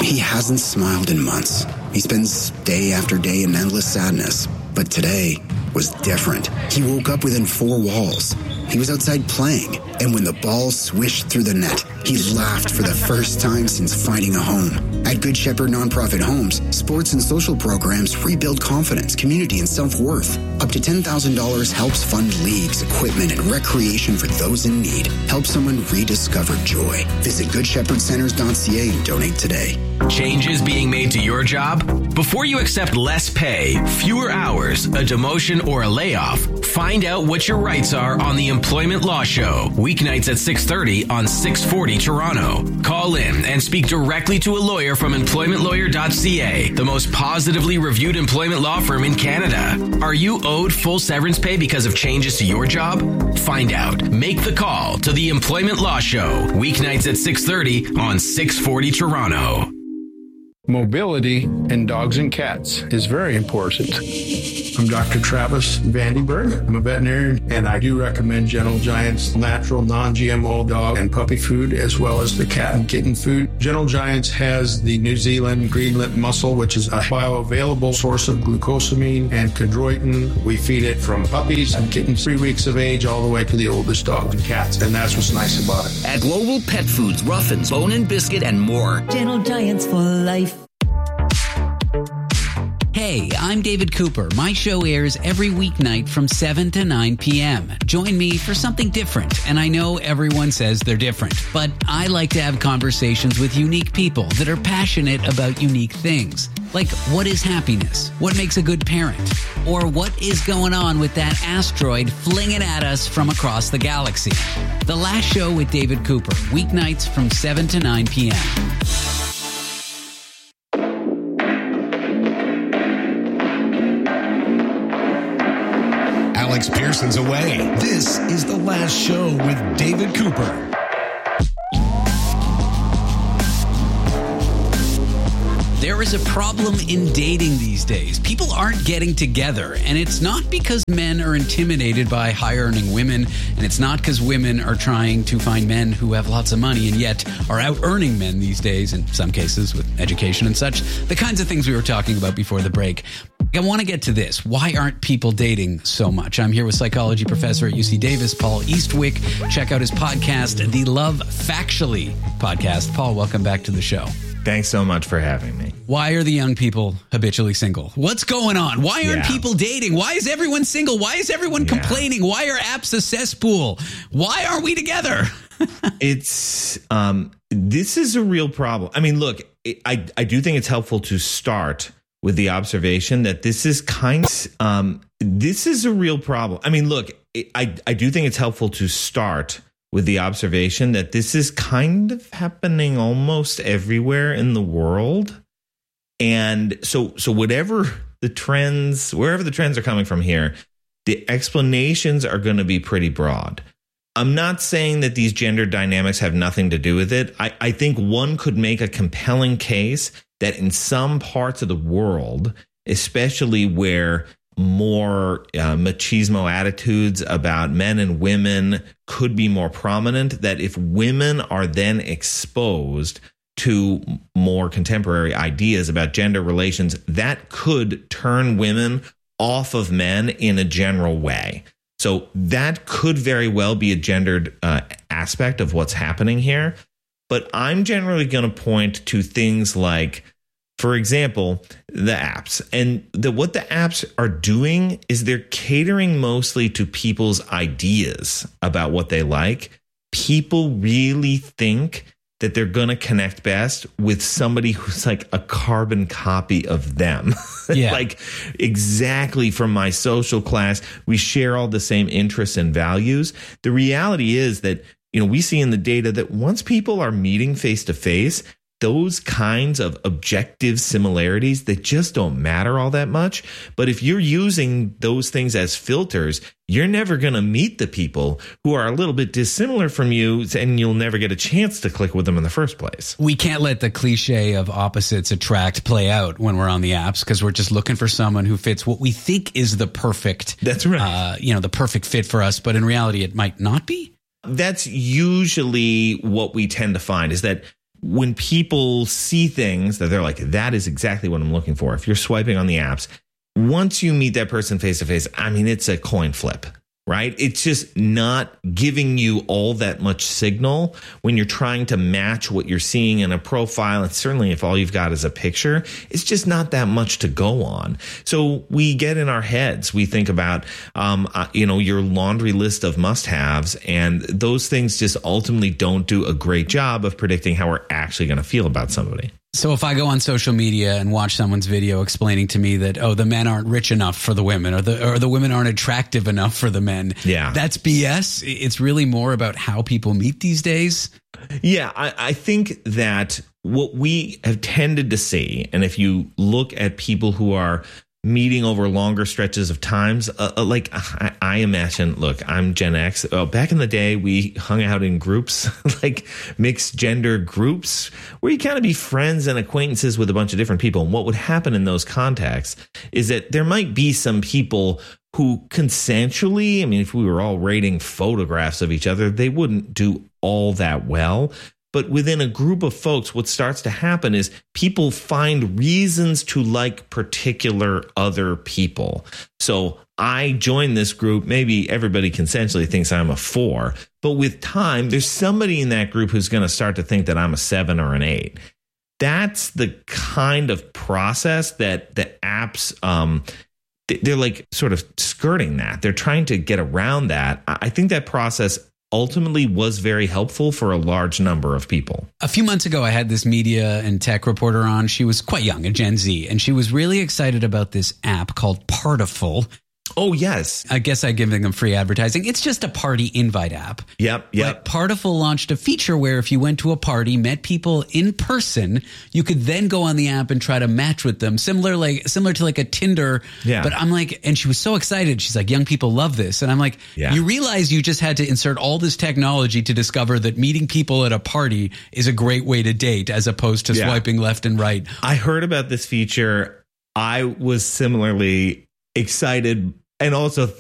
He hasn't smiled in months. He spends day after day in endless sadness. But today was different. He woke up within 4 walls. He was outside playing, and when the ball swished through the net, he laughed for the first time since finding a home. At Good Shepherd Nonprofit Homes, sports and social programs rebuild confidence, community, and self-worth. Up to $10,000 helps fund leagues, equipment, and recreation for those in need. Help someone rediscover joy. Visit GoodShepherdCenters.ca and donate today. Changes being made to your job? Before you accept less pay, fewer hours, a demotion, or a layoff, find out what your rights are on the Employment Law Show. Weeknights at 6:30 on 640 Toronto. Call in and speak directly to a lawyer from employmentlawyer.ca, the most positively reviewed employment law firm in Canada. Are you owed full severance pay because of changes to your job? Find out. Make the call to the Employment Law Show. Weeknights at 6:30 on 640 Toronto. Mobility in dogs and cats is very important. I'm Dr. Travis Vandenberg. I'm a veterinarian, and I do recommend Gentle Giant's natural, non-GMO dog and puppy food, as well as the cat and kitten food. Gentle Giants has the New Zealand green lip mussel, which is a bioavailable source of glucosamine and chondroitin. We feed it from puppies and kittens 3 weeks of age all the way to the oldest dogs and cats, and that's what's nice about it. At Global Pet Foods, Ruffins, Bone and Biscuit, and more. Gentle Giants for life. Hey, I'm David Cooper. My show airs every weeknight from 7 to 9 p.m. Join me for something different. And I know everyone says they're different, but I like to have conversations with unique people that are passionate about unique things. Like, what is happiness? What makes a good parent? Or what is going on with that asteroid flinging at us from across the galaxy? The Last Show with David Cooper, weeknights from 7 to 9 p.m. Alex Pearson's away. This is The Last Show with David Cooper. There is a problem in dating these days. People aren't getting together, and it's not because men are intimidated by high-earning women, and it's not because women are trying to find men who have lots of money and yet are out-earning men these days, in some cases with education and such, the kinds of things we were talking about before the break. I want to get to this. Why aren't people dating so much? I'm here with psychology professor at UC Davis, Paul Eastwick. Check out his podcast, the Love Factually podcast. Paul, welcome back to the show. Thanks so much for having me. Why are the young people habitually single? What's going on? Why aren't people dating? Why is everyone single? Why is everyone complaining? Why are apps a cesspool? Why aren't we together? This is a real problem. I mean, look, I do think it's helpful to start with the observation that this is this is a real problem. I mean, look, I do think it's helpful to start with the observation that this is kind of happening almost everywhere in the world. And so whatever the trends, wherever the trends are coming from here, the explanations are going to be pretty broad. I'm not saying that these gender dynamics have nothing to do with it. I think one could make a compelling case that in some parts of the world, especially where more machismo attitudes about men and women could be more prominent, that if women are then exposed to more contemporary ideas about gender relations, that could turn women off of men in a general way. So that could very well be a gendered aspect of what's happening here. But I'm generally going to point to things like, for example, the apps. And what the apps are doing is they're catering mostly to people's ideas about what they like. People really think that they're going to connect best with somebody who's like a carbon copy of them. Yeah. Like exactly from my social class, we share all the same interests and values. The reality is that, we see in the data that once people are meeting face to face, those kinds of objective similarities, they just don't matter all that much. But if you're using those things as filters, you're never going to meet the people who are a little bit dissimilar from you, and you'll never get a chance to click with them in the first place. We can't let the cliche of opposites attract play out when we're on the apps, because we're just looking for someone who fits what we think is the perfect, that's right, the perfect fit for us. But in reality, it might not be. That's usually what we tend to find, is that when people see things that they're like, that is exactly what I'm looking for. If you're swiping on the apps, once you meet that person face to face, I mean, it's a coin flip, right? It's just not giving you all that much signal when you're trying to match what you're seeing in a profile. And certainly if all you've got is a picture, it's just not that much to go on. So we get in our heads, we think about, your laundry list of must-haves, and those things just ultimately don't do a great job of predicting how we're actually going to feel about somebody. So if I go on social media and watch someone's video explaining to me that, the men aren't rich enough for the women, or the women aren't attractive enough for the men, that's BS. It's really more about how people meet these days. Yeah, I think that what we have tended to see, and if you look at people who are meeting over longer stretches of times, like I imagine, look, I'm Gen X. Back in the day, we hung out in groups, like mixed gender groups, where you kind of be friends and acquaintances with a bunch of different people. And what would happen in those contexts is that there might be some people who consensually, I mean, if we were all rating photographs of each other, they wouldn't do all that well. But within a group of folks, what starts to happen is people find reasons to like particular other people. So I join this group. Maybe everybody consensually thinks I'm a 4. But with time, there's somebody in that group who's going to start to think that I'm a 7 or an 8. That's the kind of process that the apps, they're like sort of skirting that. They're trying to get around that. I think that process ultimately was very helpful for a large number of people. A few months ago, I had this media and tech reporter on. She was quite young, a Gen Z, and she was really excited about this app called Partiful. Oh, yes. I guess I'm giving them free advertising. It's just a party invite app. Yep. But Partiful launched a feature where if you went to a party, met people in person, you could then go on the app and try to match with them, similar to like a Tinder. Yeah. But I'm like, and she was so excited. She's like, young people love this. And I'm like, You realize you just had to insert all this technology to discover that meeting people at a party is a great way to date, as opposed to swiping left and right. I heard about this feature. I was similarly excited and also